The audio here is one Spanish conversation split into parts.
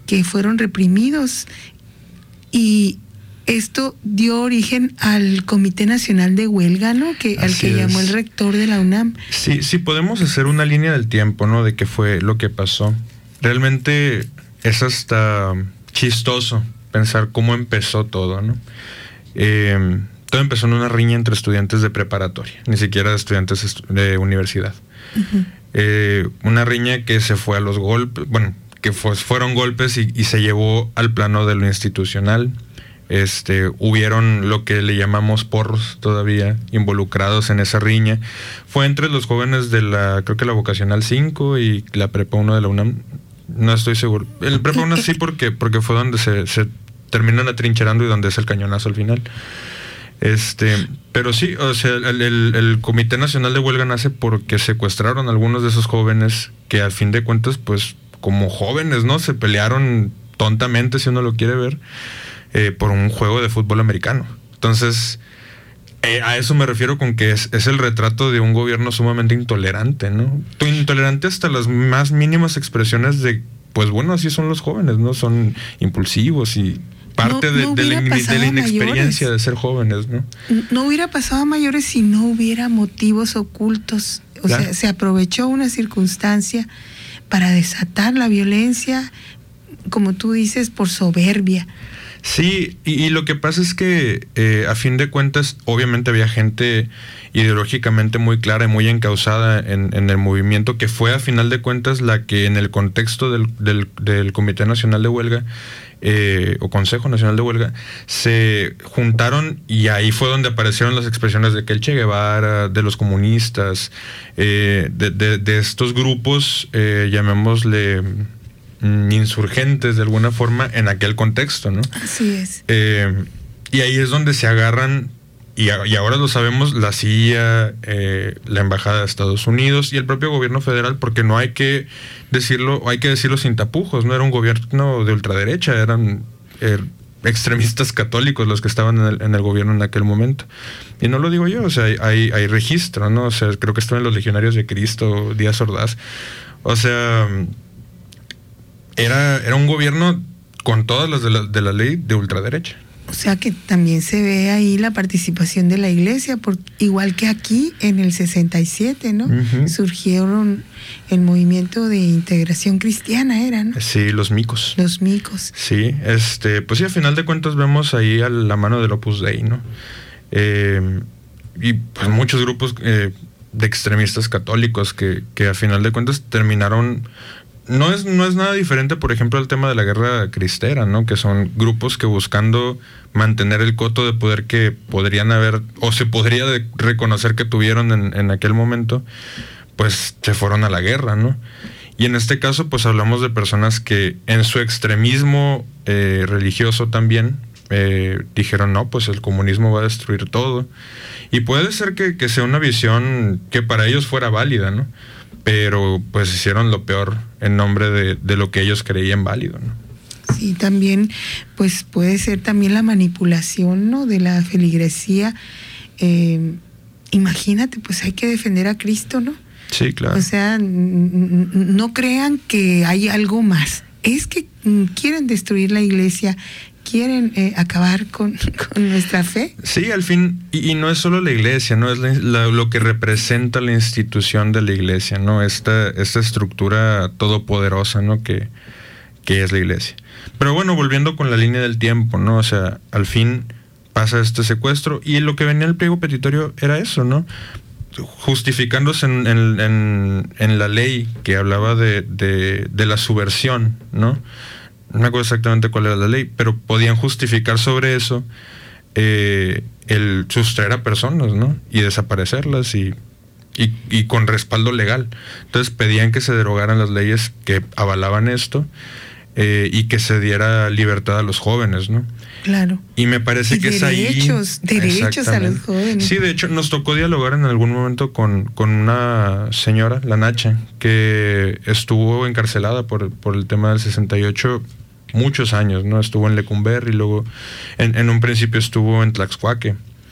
que fueron reprimidos, y esto dio origen al Comité Nacional de Huelga, ¿no? Al que llamó el rector de la UNAM. Sí, podemos hacer una línea del tiempo, ¿no? De qué fue lo que pasó. Realmente es hasta chistoso pensar cómo empezó todo, ¿no? Todo empezó en una riña entre estudiantes de preparatoria, ni siquiera estudiantes de universidad. Uh-huh. Una riña que se fue a los golpes, fueron golpes y se llevó al plano de lo institucional. Hubieron lo que le llamamos porros todavía involucrados en esa riña. Fue entre los jóvenes de creo que la Vocacional 5 y la Prepa 1 de la UNAM. No estoy seguro. El Prepa 1 sí, porque fue donde se terminan atrincherando y donde es el cañonazo al final. Pero sí, o sea, el Comité Nacional de Huelga nace porque secuestraron a algunos de esos jóvenes que al fin de cuentas, pues, como jóvenes, ¿no? Se pelearon tontamente, si uno lo quiere ver, por un juego de fútbol americano. Entonces, a eso me refiero con que es el retrato de un gobierno sumamente intolerante, ¿no? Intolerante hasta las más mínimas expresiones de, pues bueno, así son los jóvenes, ¿no? Son impulsivos y parte de la inexperiencia de ser jóvenes, ¿no? No hubiera pasado a mayores si no hubiera motivos ocultos. O sea, se aprovechó una circunstancia para desatar la violencia, como tú dices, por soberbia. Sí, y lo que pasa es que a fin de cuentas, obviamente había gente ideológicamente muy clara y muy encauzada en el movimiento, que fue a final de cuentas la que en el contexto del Comité Nacional de Huelga, o Consejo Nacional de Huelga, se juntaron, y ahí fue donde aparecieron las expresiones de que el Che Guevara, de los comunistas, de estos grupos, llamémosle insurgentes de alguna forma en aquel contexto, ¿no? Así es. Y ahí es donde se agarran, y ahora lo sabemos, la CIA, la Embajada de Estados Unidos y el propio gobierno federal, porque no hay que decirlo, hay que decirlo sin tapujos, no era un gobierno de ultraderecha, eran extremistas católicos los que estaban en el gobierno en aquel momento. Y no lo digo yo, o sea, hay registro, ¿no? O sea, creo que estaban los Legionarios de Cristo, Díaz Ordaz. O sea, era un gobierno con todas las de la ley de ultraderecha. O sea que también se ve ahí la participación de la iglesia, igual que aquí en el 67, ¿no? Uh-huh. Surgieron el movimiento de integración cristiana, ¿era, no? Sí, los micos. Los micos. Sí, pues sí, a final de cuentas vemos ahí a la mano del Opus Dei, ¿no? Y pues muchos grupos de extremistas católicos que a final de cuentas terminaron. No es nada diferente, por ejemplo, al tema de la guerra cristera, ¿no? Que son grupos que, buscando mantener el coto de poder que podrían haber, o se podría reconocer que tuvieron en aquel momento, pues se fueron a la guerra, ¿no? Y en este caso, pues hablamos de personas que en su extremismo religioso también dijeron, no, pues el comunismo va a destruir todo. Y puede ser que sea una visión que para ellos fuera válida, ¿no? Pero pues hicieron lo peor en nombre de lo que ellos creían válido, ¿no? Sí, también, pues puede ser también la manipulación, ¿no? De la feligresía. Imagínate, pues hay que defender a Cristo, ¿no? Sí, claro. O sea, no crean que hay algo más. Es que quieren destruir la iglesia, quieren acabar con nuestra fe. Sí, al fin, y no es solo la iglesia, ¿no? Es lo que representa la institución de la iglesia, ¿no? Esta estructura todopoderosa, ¿no? Que es la iglesia. Pero bueno, volviendo con la línea del tiempo, ¿no? O sea, al fin pasa este secuestro, y lo que venía en el pliego petitorio era eso, ¿no? Justificándose en la ley que hablaba de la subversión, ¿no? No me acuerdo exactamente cuál era la ley, pero podían justificar sobre eso el sustraer a personas, ¿no? Y desaparecerlas y con respaldo legal. Entonces pedían que se derogaran las leyes que avalaban esto, y que se diera libertad a los jóvenes, ¿no? Claro. Y me parece que derechos, es ahí. Derechos a los jóvenes. Sí, de hecho, nos tocó dialogar en algún momento con una señora, la Nacha, que estuvo encarcelada por el tema del 68 muchos años, ¿no? Estuvo en Lecumberri y luego en un principio estuvo en Tlaxcuaque.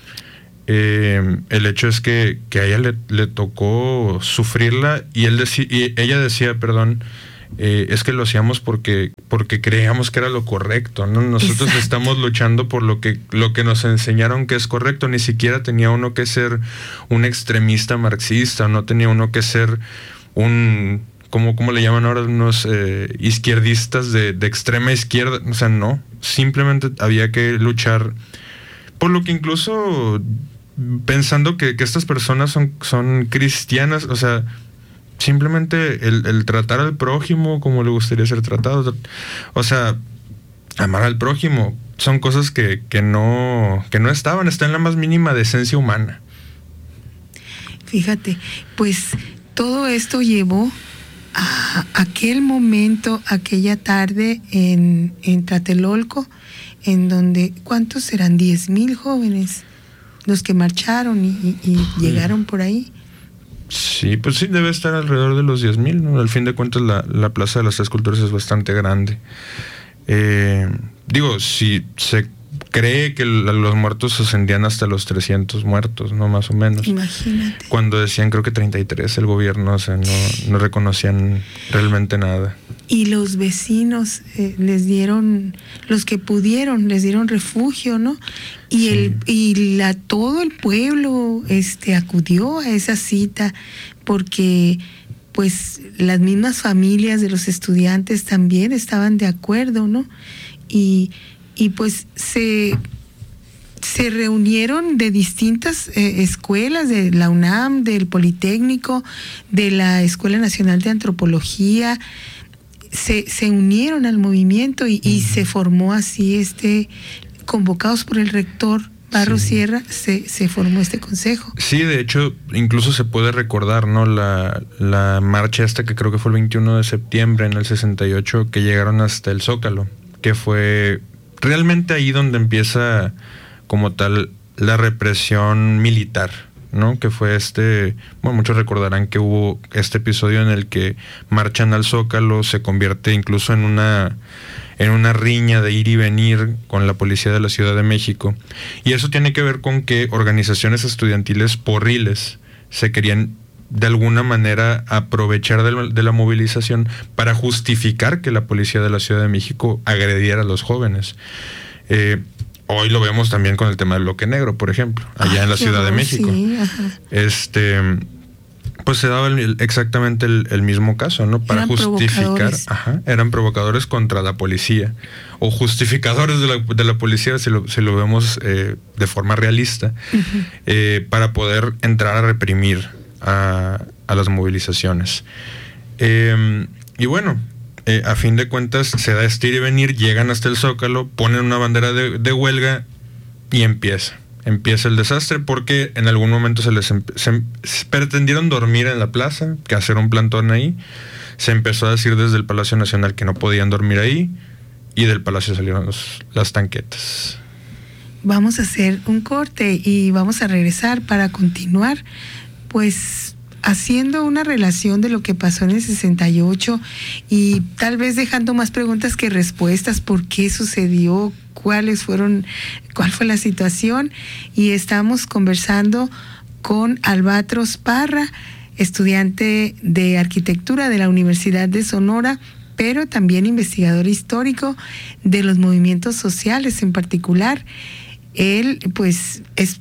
El hecho es que a ella le tocó sufrirla, y ella decía, es que lo hacíamos porque creíamos que era lo correcto, ¿no? Nosotros estamos luchando por lo que nos enseñaron que es correcto. Ni siquiera tenía uno que ser un extremista marxista, no tenía uno que ser un, ¿cómo le llaman ahora? Unos izquierdistas de extrema izquierda. O sea, no. Simplemente había que luchar por lo que incluso pensando que estas personas son cristianas, o sea, simplemente el tratar al prójimo como le gustaría ser tratado, o sea, amar al prójimo, son cosas que no está en la más mínima decencia humana. Fíjate, pues todo esto llevó a aquel momento, aquella tarde en Tlatelolco, en donde, ¿cuántos serán? 10,000 jóvenes los que marcharon y llegaron por ahí. Sí, pues sí, debe estar alrededor de los 10,000, ¿no? Al fin de cuentas la Plaza de las Tres Culturas es bastante grande. Digo, si se cree que los muertos ascendían hasta los 300 muertos, ¿no? Más o menos. Imagínate. Cuando decían creo que 33 el gobierno, o sea, no reconocían realmente nada. Y los vecinos los que pudieron, les dieron refugio, ¿no? Y sí. Todo el pueblo acudió a esa cita porque pues las mismas familias de los estudiantes también estaban de acuerdo, ¿no? Y pues se reunieron de distintas escuelas, de la UNAM, del Politécnico, de la Escuela Nacional de Antropología, se unieron al movimiento y se formó así convocados por el rector Barros Sierra, se formó este consejo. Sí, de hecho, incluso se puede recordar, ¿no? La marcha esta que creo que fue el 21 de septiembre en el 68, que llegaron hasta el Zócalo, que fue realmente ahí donde empieza como tal la represión militar, ¿no? Que fue muchos recordarán que hubo este episodio en el que marchan al Zócalo, se convierte incluso en una riña de ir y venir con la policía de la Ciudad de México. Y eso tiene que ver con que organizaciones estudiantiles porriles se querían de alguna manera aprovechar de la movilización para justificar que la policía de la Ciudad de México agrediera a los jóvenes. Hoy lo vemos también con el tema del bloque negro, por ejemplo, allá en la Ciudad de México. Sí, ajá. Pues se daba exactamente el mismo caso, ¿no? Para justificar, eran provocadores contra la policía, o justificadores de la policía, si lo vemos de forma realista, para poder entrar a reprimir a las movilizaciones. Y bueno, a fin de cuentas se da este ir y venir, llegan hasta el Zócalo, ponen una bandera de huelga y empieza el desastre, porque en algún momento se pretendieron dormir en la plaza, que hacer un plantón ahí. Se empezó a decir desde el Palacio Nacional que no podían dormir ahí, y del Palacio salieron las tanquetas. Vamos a hacer un corte y vamos a regresar para continuar, pues haciendo una relación de lo que pasó en el 68 y tal vez dejando más preguntas que respuestas. ¿Por qué sucedió? ¿Cuál fue la situación? Y estamos conversando con Albatros Parra, estudiante de arquitectura de la Universidad de Sonora, pero también investigador histórico de los movimientos sociales en particular. Él pues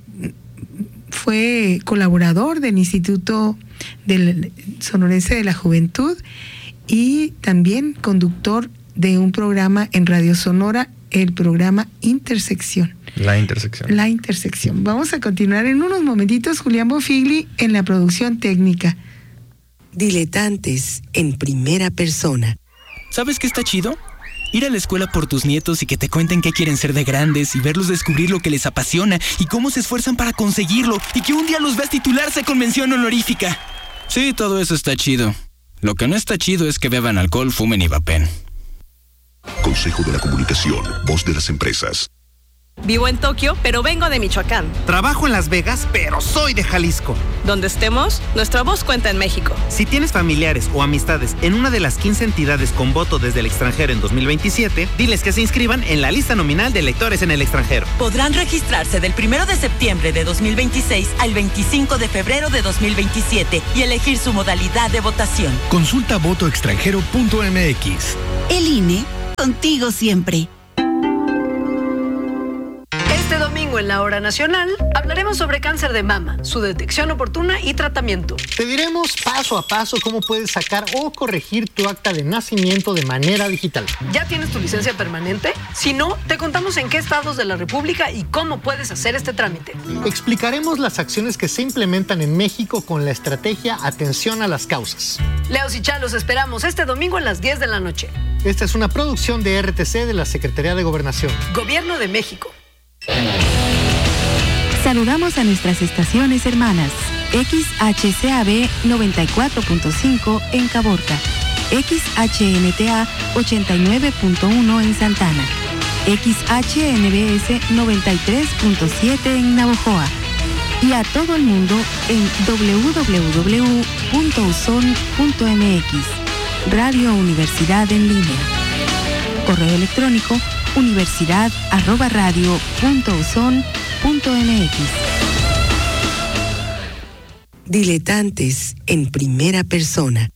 fue colaborador del Instituto Sonorense de la Juventud y también conductor de un programa en Radio Sonora, el programa Intersección. La Intersección. Vamos a continuar en unos momentitos. Julián Bofigli en la producción técnica. Diletantes en primera persona. ¿Sabes qué está chido? Ir a la escuela por tus nietos y que te cuenten qué quieren ser de grandes y verlos descubrir lo que les apasiona y cómo se esfuerzan para conseguirlo y que un día los veas titularse con mención honorífica. Sí, todo eso está chido. Lo que no está chido es que beban alcohol, fumen y vapen. Consejo de la Comunicación, voz de las empresas. Vivo en Tokio, pero vengo de Michoacán. Trabajo en Las Vegas, pero soy de Jalisco. Donde estemos, nuestra voz cuenta en México. Si tienes familiares o amistades en una de las 15 entidades con voto desde el extranjero en 2027, diles que se inscriban en la lista nominal de electores en el extranjero. Podrán registrarse del 1 de septiembre de 2026 al 25 de febrero de 2027 y elegir su modalidad de votación. Consulta votoextranjero.mx. El INE, contigo siempre. Este domingo en la Hora Nacional hablaremos sobre cáncer de mama, su detección oportuna y tratamiento. Te diremos paso a paso cómo puedes sacar o corregir tu acta de nacimiento de manera digital. ¿Ya tienes tu licencia permanente? Si no, te contamos en qué estados de la República y cómo puedes hacer este trámite. Explicaremos las acciones que se implementan en México con la estrategia Atención a las Causas. Leos y Chá, los esperamos este domingo a las 10 de la noche. Esta es una producción de RTC de la Secretaría de Gobernación. Gobierno de México. Saludamos a nuestras estaciones hermanas. XHCAB 94.5 en Caborca, XHNTA 89.1 en Santana, XHNBS 93.7 en Navojoa y a todo el mundo en www.uson.mx. Radio Universidad en línea. Correo electrónico universidad@radio.uson.mx. Diletantes en primera persona.